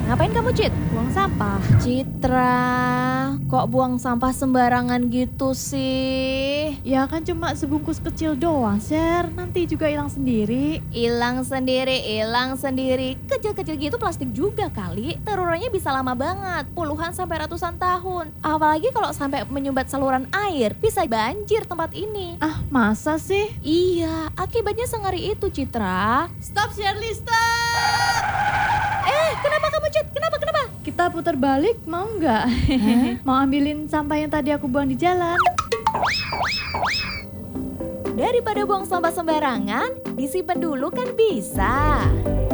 Ngapain kamu, Cit? Buang sampah. Citra, kok buang sampah sembarangan gitu sih? Ya kan cuma sebungkus kecil doang, Sher. Nanti juga hilang sendiri. Hilang sendiri. Kecil-kecil gitu plastik juga kali. Terurannya bisa lama banget, puluhan sampai ratusan tahun. Apalagi kalau sampai menyumbat saluran air, bisa banjir tempat ini. Ah, masa sih? Iya, akibatnya sengeri itu, Citra. Stop, Shirley, stop! Kenapa kamu, Cit? Kenapa? Kita putar balik, mau nggak? Mau ambilin sampah yang tadi aku buang di jalan. Daripada buang sampah sembarangan, disimpan dulu kan bisa.